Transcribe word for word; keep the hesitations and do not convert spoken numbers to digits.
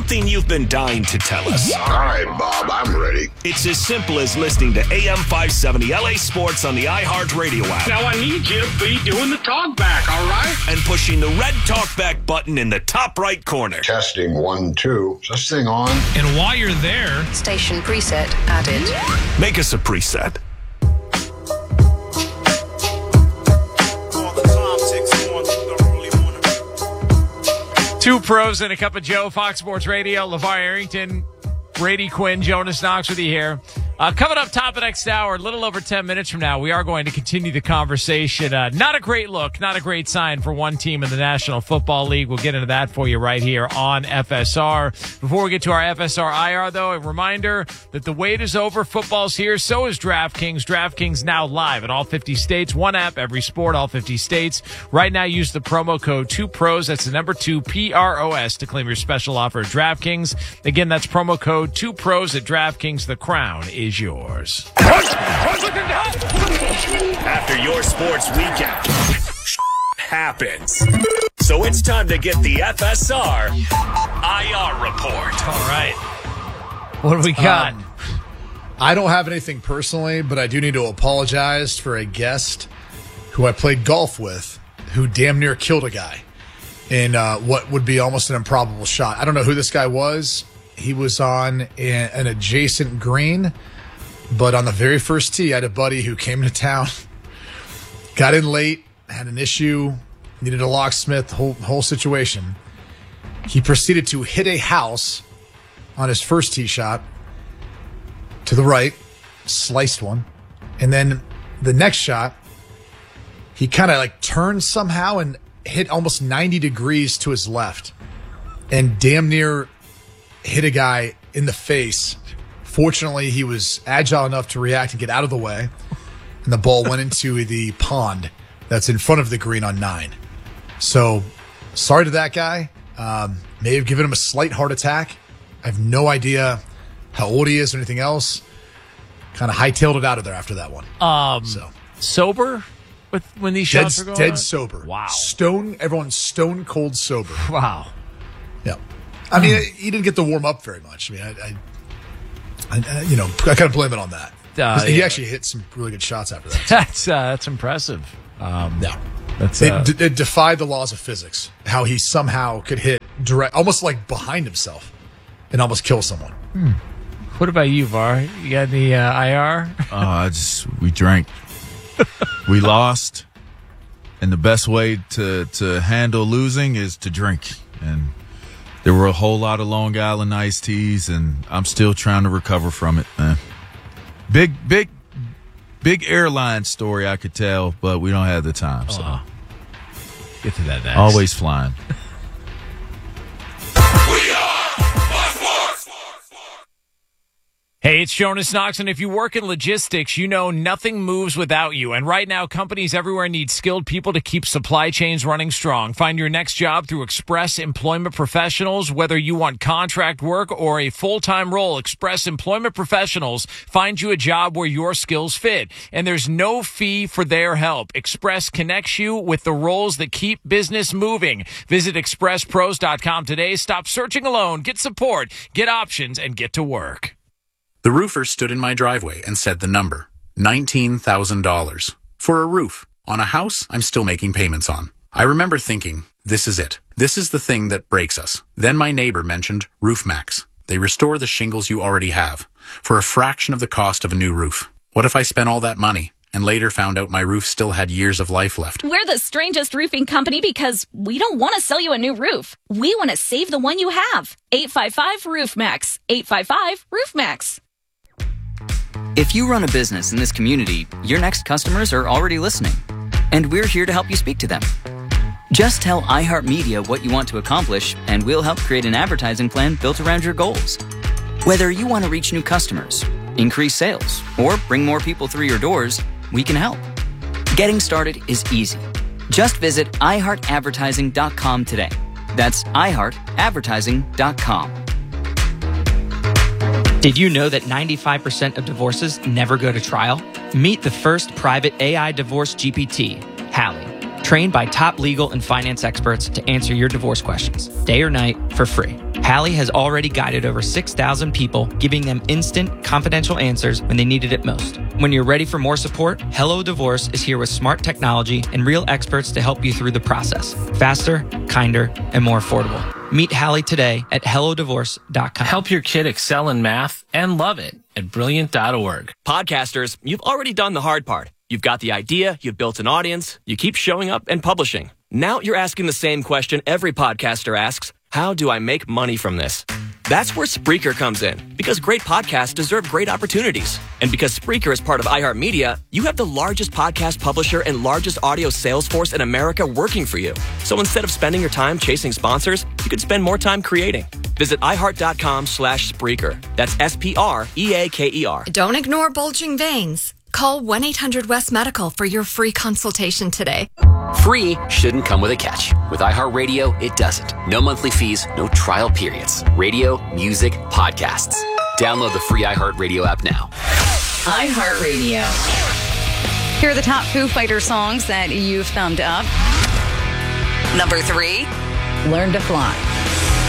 something you've been dying to tell us. All right, Bob, I'm ready. It's as simple as listening to A M five seventy L A Sports on the iHeartRadio app. Now I need you to be doing the talk back, all right? And pushing the red talkback button in the top right corner. Testing one, two. Is this thing on? And while you're there, station preset added. Make us a preset. Two pros and a cup of Joe, Fox Sports Radio, LeVar Arrington, Brady Quinn, Jonas Knox with you here. Uh, coming up top of next hour, a little over ten minutes from now, we are going to continue the conversation. Uh, not a great look, not a great sign for one team in the National Football League. We'll get into that for you right here on F S R. Before we get to our F S R I R, though, a reminder that the wait is over. Football's here. So is DraftKings. DraftKings now live in all fifty states. One app, every sport, all fifty states. Right now, use the promo code two pros. That's the number two, P R O S, to claim your special offer at DraftKings. Again, that's promo code two pros at DraftKings. The crown is yours. After your sports weekend, happens. So it's time to get the F S R I R report. All right. What do we got? Um, I don't have anything personally, but I do need to apologize for a guest who I played golf with who damn near killed a guy in uh, what would be almost an improbable shot. I don't know who this guy was. He was on a, an adjacent green. But on the very first tee, I had a buddy who came to town, got in late, had an issue, needed a locksmith, whole whole situation. He proceeded to hit a house on his first tee shot to the right, sliced one. And then the next shot, he kind of like turned somehow and hit almost ninety degrees to his left and damn near hit a guy in the face. Fortunately, he was agile enough to react and get out of the way, and the ball went into the pond that's in front of the green on nine. So, sorry to that guy. Um, may have given him a slight heart attack. I have no idea how old he is or anything else. Kind of hightailed it out of there after that one. Um, so sober with when these dead, shots are going dead on? sober. Wow. Stone. Everyone's stone cold sober. Wow. Yeah. I mean, he didn't get to warm up very much. I mean, I. I I, you know, I kind of blame it on that. Uh, he yeah. actually hit some really good shots after that. That's uh, that's impressive. Um, yeah, that's it, uh, d- it defied the laws of physics. How he somehow could hit direct, almost like behind himself, and almost kill someone. Hmm. What about you, Var? You got any uh, I R? Oh, I just we drank, we lost, and the best way to to handle losing is to drink. And there were a whole lot of Long Island iced teas, and I'm still trying to recover from it, man. Big, big, big airline story I could tell, but we don't have the time. So uh, get to that next. Always flying. Hey, it's Jonas Knox, and if you work in logistics, you know nothing moves without you. And right now, companies everywhere need skilled people to keep supply chains running strong. Find your next job through Express Employment Professionals. Whether you want contract work or a full-time role, Express Employment Professionals find you a job where your skills fit. And there's no fee for their help. Express connects you with the roles that keep business moving. Visit express pros dot com today. Stop searching alone. Get support, get options, and get to work. The roofer stood in my driveway and said the number, nineteen thousand dollars. For a roof on a house I'm still making payments on. I remember thinking, this is it. This is the thing that breaks us. Then my neighbor mentioned RoofMax. They restore the shingles you already have for a fraction of the cost of a new roof. What if I spent all that money and later found out my roof still had years of life left? We're the strangest roofing company because we don't want to sell you a new roof. We want to save the one you have. eight five five roof max. eight five five roof max. If you run a business in this community, your next customers are already listening, and we're here to help you speak to them. Just tell iHeartMedia what you want to accomplish, and we'll help create an advertising plan built around your goals. Whether you want to reach new customers, increase sales, or bring more people through your doors, we can help. Getting started is easy. Just visit i heart advertising dot com today. That's i heart advertising dot com. Did you know that ninety-five percent of divorces never go to trial? Meet the first private A I divorce G P T, Hallie, trained by top legal and finance experts to answer your divorce questions, day or night, for free. Hallie has already guided over six thousand people, giving them instant, confidential answers when they needed it most. When you're ready for more support, Hello Divorce is here with smart technology and real experts to help you through the process. Faster, kinder, and more affordable. Meet Hallie today at hello divorce dot com. Help your kid excel in math and love it at brilliant dot org. Podcasters, you've already done the hard part. You've got the idea, you've built an audience, you keep showing up and publishing. Now you're asking the same question every podcaster asks: how do I make money from this? That's where Spreaker comes in, because great podcasts deserve great opportunities. And because Spreaker is part of iHeartMedia, you have the largest podcast publisher and largest audio sales force in America working for you. So instead of spending your time chasing sponsors, you could spend more time creating. Visit iHeart.com slash Spreaker. That's S P R E A K E R. Don't ignore bulging veins. Call one eight hundred West Medical for your free consultation today. Free shouldn't come with a catch. With iHeartRadio, it doesn't. No monthly fees, no trial periods. Radio, music, podcasts. Download the free iHeartRadio app now. iHeartRadio. Here are the top Foo Fighters songs that you've thumbed up. Number three, Learn to Fly.